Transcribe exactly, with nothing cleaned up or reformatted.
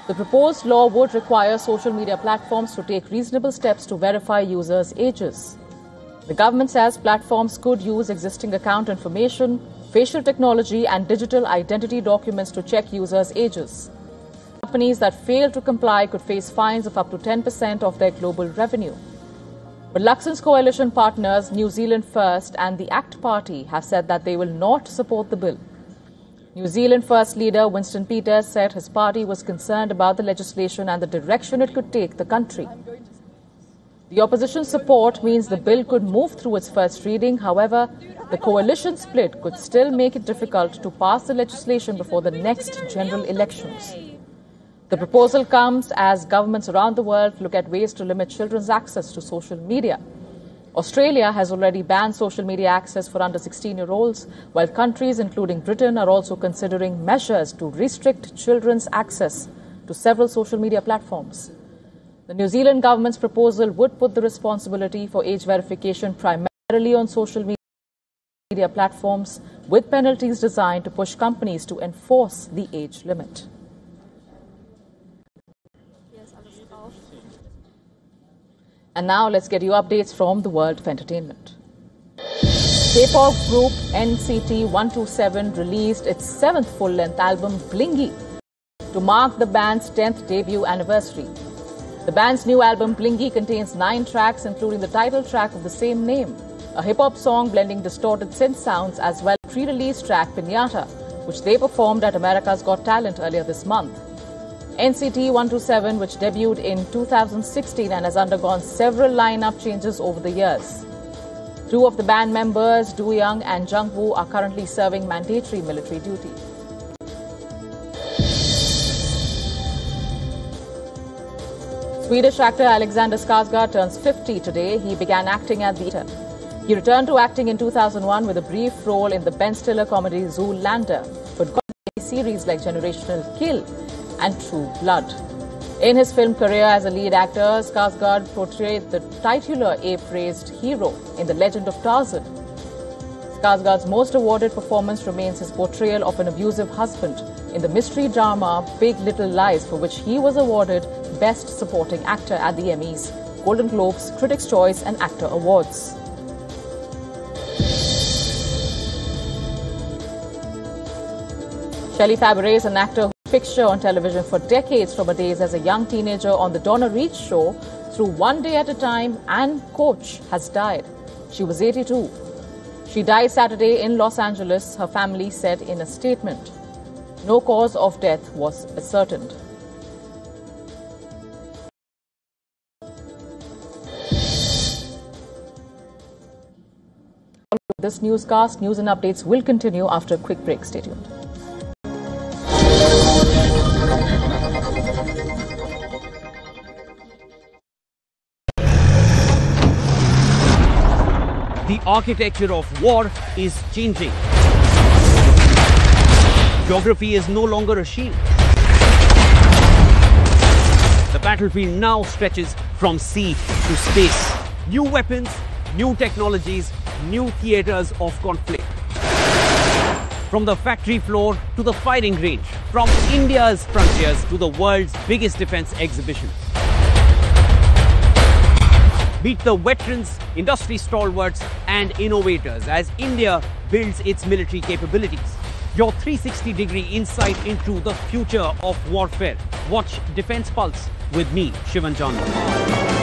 The proposed law would require social media platforms to take reasonable steps to verify users' ages. The government says platforms could use existing account information, facial technology and digital identity documents to check users' ages. Companies that fail to comply could face fines of up to ten percent of their global revenue. But Luxon's coalition partners, New Zealand First and the ACT Party, have said that they will not support the bill. New Zealand First leader Winston Peters said his party was concerned about the legislation and the direction it could take the country. The opposition's support means the bill could move through its first reading. However, the coalition split could still make it difficult to pass the legislation before the next general elections. The proposal comes as governments around the world look at ways to limit children's access to social media. Australia has already banned social media access for under sixteen-year-olds, while countries including Britain are also considering measures to restrict children's access to several social media platforms. The New Zealand government's proposal would put the responsibility for age verification primarily on social media platforms, with penalties designed to push companies to enforce the age limit. And now let's get you updates from the world of entertainment. K-pop group N C T one twenty-seven released its seventh full-length album, Blingy, to mark the band's tenth debut anniversary. The band's new album, Blingy, contains nine tracks, including the title track of the same name, a hip-hop song blending distorted synth sounds, as well as the pre-release track, Pinata, which they performed at America's Got Talent earlier this month. N C T one twenty-seven, which debuted in two thousand sixteen and has undergone several lineup changes over the years. Two of the band members, Do Young and Jungwoo, are currently serving mandatory military duty. Swedish actor Alexander Skarsgård turns fifty today. He began acting at the theatre. He returned to acting in two thousand one with a brief role in the Ben Stiller comedy Zoolander, but got a series like Generational Kill and True Blood. In his film career as a lead actor, Skarsgård portrayed the titular ape-raised hero in The Legend of Tarzan. Skarsgård's most awarded performance remains his portrayal of an abusive husband in the mystery drama Big Little Lies, for which he was awarded Best Supporting Actor at the Emmys, Golden Globes, Critics' Choice and Actor Awards. Shelley Fabares is an actor fixture on television for decades, from her days as a young teenager on The Donna Reed Show through One Day at a Time and Coach, has died. She was eighty-two. She died Saturday in Los Angeles, her family said in a statement. No cause of death was ascertained. This newscast, news and updates will continue after a quick break. Stay tuned. The architecture of war is changing. Geography is no longer a shield. The battlefield now stretches from sea to space. New weapons, new technologies, new theaters of conflict. From the factory floor to the firing range, from India's frontiers to the world's biggest defense exhibition. Meet the veterans, industry stalwarts and innovators as India builds its military capabilities. Your three sixty degree insight into the future of warfare. Watch Defence Pulse with me, Shivan Chandra.